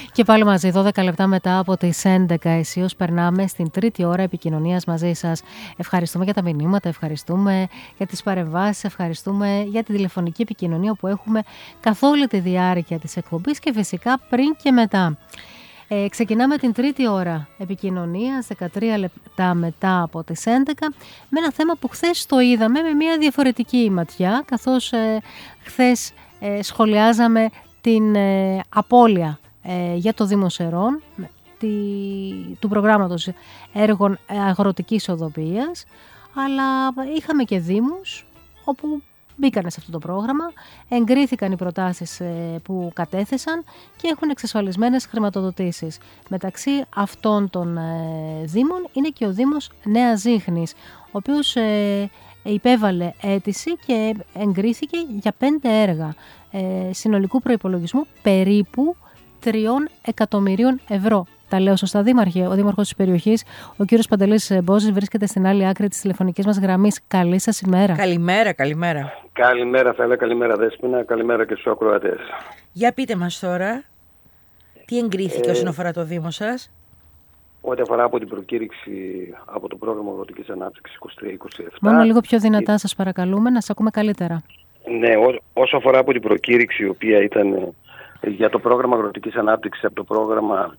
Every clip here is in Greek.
Και πάλι μαζί, 12 λεπτά μετά από τις 11 αισίως, περνάμε στην τρίτη ώρα επικοινωνίας μαζί σας. Ευχαριστούμε για τα μηνύματα, ευχαριστούμε για τις παρεμβάσεις, ευχαριστούμε για τη τηλεφωνική επικοινωνία που έχουμε καθ' όλη τη διάρκεια της εκπομπής και φυσικά πριν και μετά. Ξεκινάμε την τρίτη ώρα επικοινωνίας, 13 λεπτά μετά από τις 11, με ένα θέμα που χθες το είδαμε με μια διαφορετική ματιά, καθώς χθες σχολιάζαμε την απώλεια για το Δήμο Σερών του προγράμματος έργων αγροτικής οδοποιίας, αλλά είχαμε και δήμους όπου μπήκανε σε αυτό το πρόγραμμα, εγκρίθηκαν οι προτάσεις που κατέθεσαν και έχουν εξασφαλισμένες χρηματοδοτήσεις. Μεταξύ αυτών των δήμων είναι και ο Δήμος Νέας Ζίχνης, ο οποίος υπέβαλε αίτηση και εγκρίθηκε για 5 έργα συνολικού προϋπολογισμού περίπου 3 εκατομμυρίων ευρώ. Τα λέω σωστά, Δήμαρχε? Ο Δήμαρχος της περιοχής, ο κύριος Παντελής Μπόζης, βρίσκεται στην άλλη άκρη της τηλεφωνικής μας γραμμής. Καλή σας ημέρα. Καλημέρα. Καλημέρα, Θέλα, καλημέρα, Δέσποινα, καλημέρα και στους ακροατές. Για πείτε μας τώρα, τι εγκρίθηκε όσον αφορά το Δήμο σας? Ό,τι αφορά από την προκήρυξη από το πρόγραμμα Αγροτικής Ανάπτυξης 23-27. Μόνο λίγο πιο δυνατά σας παρακαλούμε, να σας ακούμε καλύτερα. Ναι, όσο αφορά από την προκήρυξη, η οποία ήταν για το πρόγραμμα Αγροτικής Ανάπτυξης από το πρόγραμμα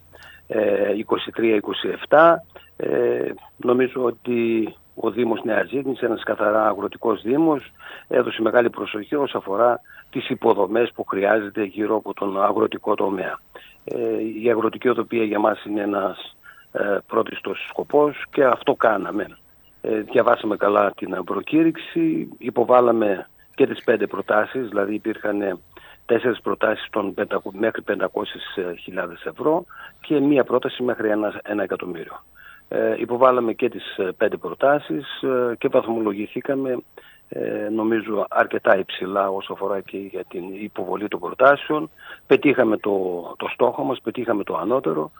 23-27, νομίζω ότι ο Δήμος Νέας Ζίχνης, ένας καθαρά αγροτικός δήμος, έδωσε μεγάλη προσοχή όσον αφορά τις υποδομές που χρειάζεται γύρω από τον αγροτικό τομέα. Η αγροτική οδοποιία για μας είναι ένας πρώτιστος σκοπός και αυτό κάναμε. Διαβάσαμε καλά την προκήρυξη, υποβάλαμε και τις 5 προτάσεις, δηλαδή υπήρχαν 4 προτάσεις μέχρι 500.000 ευρώ και μία πρόταση μέχρι 1 εκατομμύριο. Υποβάλαμε και τις 5 προτάσεις και βαθμολογηθήκαμε νομίζω αρκετά υψηλά όσο αφορά και για την υποβολή των προτάσεων. Πετύχαμε το στόχο μας, πετύχαμε το ανώτερο.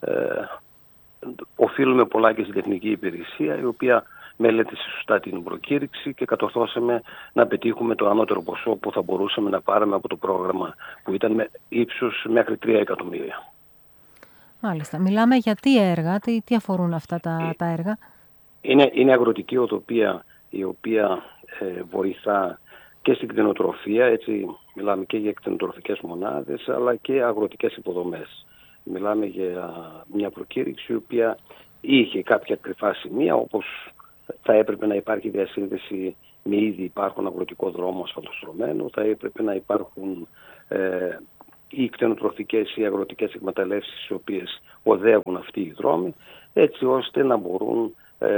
Οφείλουμε πολλά και στην τεχνική υπηρεσία, η οποία μελέτησε σωστά την προκήρυξη και κατορθώσαμε να πετύχουμε το ανώτερο ποσό που θα μπορούσαμε να πάρουμε από το πρόγραμμα, που ήταν με ύψος μέχρι 3 εκατομμύρια. Μάλιστα. Μιλάμε για τι έργα, τι αφορούν αυτά τα έργα? Είναι αγροτική οδοποιία, η οποία βοηθά και στην κτηνοτροφία, έτσι μιλάμε και για κτηνοτροφικές μονάδες, αλλά και αγροτικές υποδομές. Μιλάμε για μια προκήρυξη η οποία είχε κάποια κρυφά σημεία, όπως θα έπρεπε να υπάρχει διασύνδεση με ήδη υπάρχον αγροτικό δρόμο ασφαλτοστρωμένο, θα έπρεπε να υπάρχουν οι κτηνοτροφικές ή αγροτικές εκμεταλλεύσεις οι οποίες οδεύουν αυτοί οι δρόμοι, έτσι ώστε να μπορούν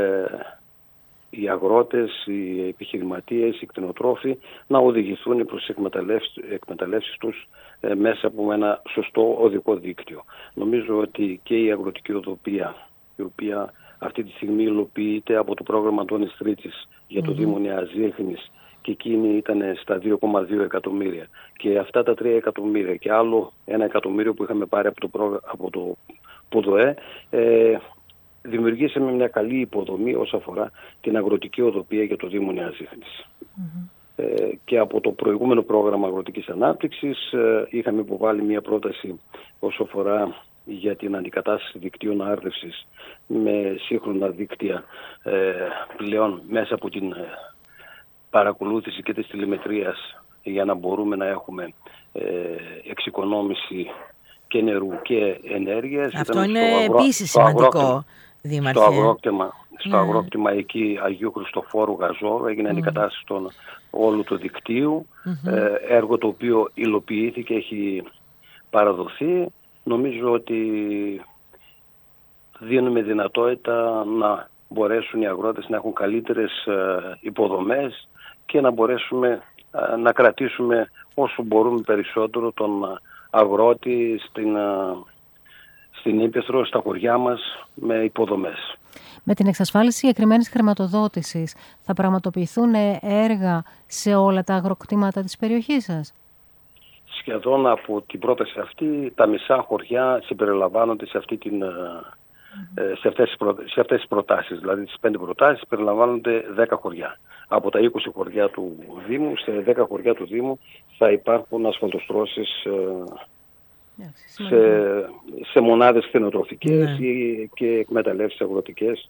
οι αγρότες, οι επιχειρηματίες, οι κτηνοτρόφοι να οδηγηθούν προς τις εκμεταλλεύσεις τους μέσα από ένα σωστό οδικό δίκτυο. Νομίζω ότι και η αγροτική οδοποιία, η οποία αυτή τη στιγμή υλοποιείται από το πρόγραμμα Αντώνης Τρίτσης για το Δήμο Νέας Ζίχνης, και εκείνη ήταν στα 2,2 εκατομμύρια. Και αυτά τα 3 εκατομμύρια και άλλο 1 εκατομμύριο που είχαμε πάρει από το ΠΟΔΟΕ, δημιουργήσαμε μια καλή υποδομή όσον αφορά την αγροτική οδοποιία για το Δήμο Νέας Ζίχνης. Και από το προηγούμενο πρόγραμμα Αγροτικής Ανάπτυξης είχαμε υποβάλει μια πρόταση όσον αφορά για την αντικατάσταση δικτύων άρδευσης με σύγχρονα δίκτυα πλέον μέσα από την παρακολούθηση και της τηλεμετρίας, για να μπορούμε να έχουμε εξοικονόμηση και νερού και ενέργειας. Αυτό είναι επίσης σημαντικό, Δήμαρχε. Στο αγρόκτημα εκεί Αγίου Χριστοφόρου Γαζόρου έγινε αντικατάσταση όλου του δικτύου, έργο το οποίο υλοποιήθηκε, έχει παραδοθεί. Νομίζω ότι δίνουμε δυνατότητα να μπορέσουν οι αγρότες να έχουν καλύτερες υποδομές και να μπορέσουμε να κρατήσουμε όσο μπορούμε περισσότερο τον αγρότη στην Ήπεθρο, στα χωριά μας, με υποδομές. Με την εξασφάλιση συγκεκριμένης χρηματοδότησης θα πραγματοποιηθούν έργα σε όλα τα αγροκτήματα της περιοχής σας? Σχεδόν από την πρόταση αυτή τα μισά χωριά συμπεριλαμβάνονται σε αυτές τις προτάσεις. Δηλαδή τις 5 προτάσεις περιλαμβάνονται 10 χωριά. Από τα 20 χωριά του Δήμου, σε 10 χωριά του Δήμου θα υπάρχουν ασφαλτοστρώσεις μονάδες κτηνοτροφικές ή και εκμεταλλεύσεις αγροτικές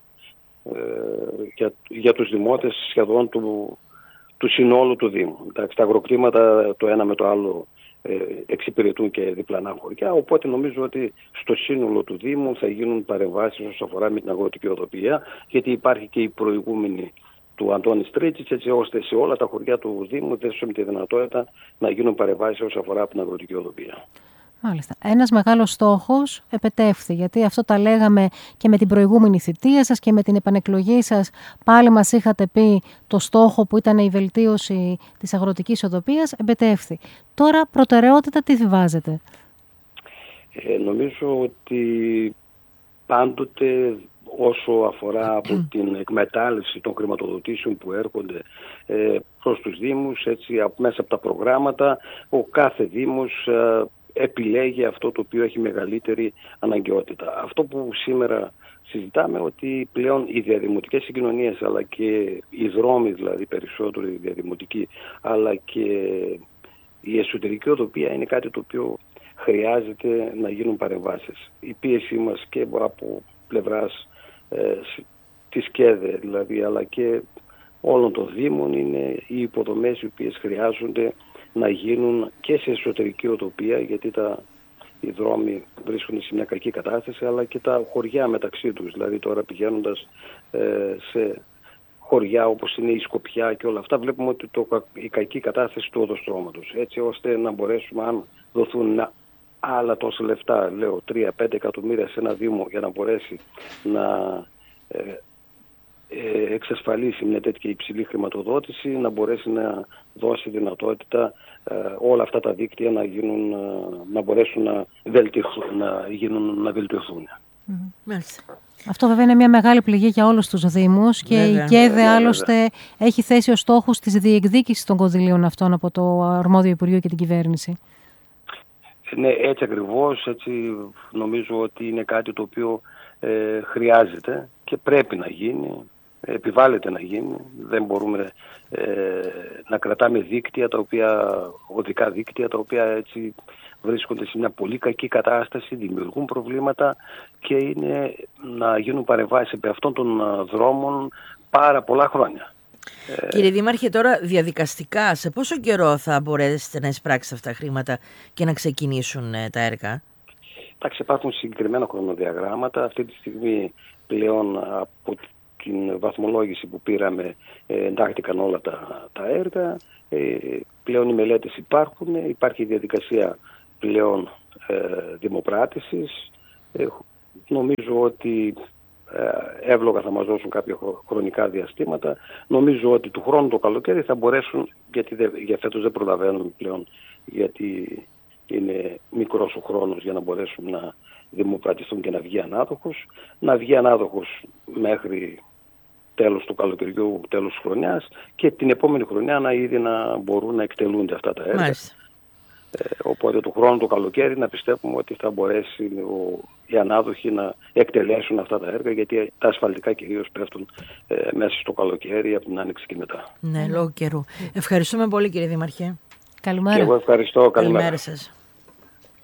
για τους δημότες σχεδόν του συνόλου του Δήμου. Εντάξει, τα αγροκτήματα το ένα με το άλλο εξυπηρετούν και διπλανά χωριά, οπότε νομίζω ότι στο σύνολο του Δήμου θα γίνουν παρεμβάσεις όσον αφορά με την αγροτική οδοποιία, γιατί υπάρχει και η προηγούμενη του Αντώνη Τρίτσιτς, έτσι ώστε σε όλα τα χωριά του Δήμου δέσουμε τη δυνατότητα να γίνουν παρεμβάσεις όσον αφορά την αγροτική οδοποιία. Μάλιστα. Ένας μεγάλος στόχος επετεύχθη, γιατί αυτό τα λέγαμε και με την προηγούμενη θητεία σας και με την επανεκλογή σας. Πάλι μας είχατε πει το στόχο που ήταν η βελτίωση της αγροτικής οδοποιίας, επετεύχθη. Τώρα προτεραιότητα τι βάζετε? Νομίζω ότι πάντοτε όσο αφορά από την εκμετάλλευση των χρηματοδοτήσεων που έρχονται προς τους Δήμους, έτσι, μέσα από τα προγράμματα, ο κάθε Δήμος επιλέγει αυτό το οποίο έχει μεγαλύτερη αναγκαιότητα. Αυτό που σήμερα συζητάμε, ότι πλέον οι διαδημοτικές συγκοινωνίες, αλλά και οι δρόμοι, δηλαδή περισσότερο οι διαδημοτικοί, αλλά και η εσωτερική οδοποιία είναι κάτι το οποίο χρειάζεται να γίνουν παρεμβάσεις. Η πίεση μας και από πλευράς της ΚΕΔΕ, δηλαδή, αλλά και όλων των Δήμων, είναι οι υποδομές οι οποίες χρειάζονται να γίνουν και σε εσωτερική οδοποιία, γιατί οι δρόμοι βρίσκονται σε μια κακή κατάσταση, αλλά και τα χωριά μεταξύ τους. Δηλαδή τώρα πηγαίνοντας σε χωριά όπως είναι η Σκοπιά και όλα αυτά, βλέπουμε ότι η κακή κατάσταση του οδοστρώματος, έτσι ώστε να μπορέσουμε, αν δοθούν άλλα τόσα λεφτά, λέω 3-5 εκατομμύρια σε ένα Δήμο, για να μπορέσει να εξασφαλίσει μια τέτοια υψηλή χρηματοδότηση, να μπορέσει να δώσει δυνατότητα όλα αυτά τα δίκτυα να μπορέσουν να βελτιωθούν. Αυτό βέβαια είναι μια μεγάλη πληγή για όλους τους Δήμους και η ΚΕΔΕ άλλωστε έχει θέσει ως στόχους της διεκδίκησης των κονδυλίων αυτών από το αρμόδιο Υπουργείο και την κυβέρνηση. Ναι, έτσι ακριβώς, έτσι νομίζω ότι είναι κάτι το οποίο χρειάζεται και πρέπει να γίνει, επιβάλλεται να γίνει. Δεν μπορούμε να κρατάμε δίκτυα, οδικά δίκτυα, τα οποία έτσι βρίσκονται σε μια πολύ κακή κατάσταση, δημιουργούν προβλήματα και είναι να γίνουν παρεμβάσεις επί αυτών των δρόμων πάρα πολλά χρόνια. Κύριε Δήμαρχε, τώρα διαδικαστικά σε πόσο καιρό θα μπορέσετε να εισπράξετε αυτά τα χρήματα και να ξεκινήσουν τα έργα? Εντάξει, υπάρχουν συγκεκριμένα χρονοδιαγράμματα. Αυτή τη στιγμή πλέον από την βαθμολόγηση που πήραμε εντάχθηκαν όλα τα έργα. Πλέον οι μελέτες υπάρχουν, υπάρχει η διαδικασία πλέον δημοπράτησης. Νομίζω ότι εύλογα θα μας δώσουν κάποια χρονικά διαστήματα. Νομίζω ότι του χρόνου το καλοκαίρι θα μπορέσουν, γιατί για φέτος δεν προλαβαίνουμε πλέον, γιατί είναι μικρός ο χρόνος για να μπορέσουν να δημοπρατηθούν και να βγει ανάδοχος. Να βγει ανάδοχος μέχρι τέλος του καλοκαιριού, τέλος της χρονιάς, και την επόμενη χρονιά ήδη να μπορούν να εκτελούνται αυτά τα έργα. Οπότε του χρόνου το καλοκαίρι να πιστεύουμε ότι θα μπορέσει οι ανάδοχοι να εκτελέσουν αυτά τα έργα, γιατί τα ασφαλτικά κυρίως πέφτουν μέσα στο καλοκαίρι, από την άνοιξη και μετά. Ναι, λόγω καιρού. Ευχαριστούμε πολύ, κύριε Δήμαρχε. Καλημέρα. Και εγώ ευχαριστώ. Καλημέρα σας.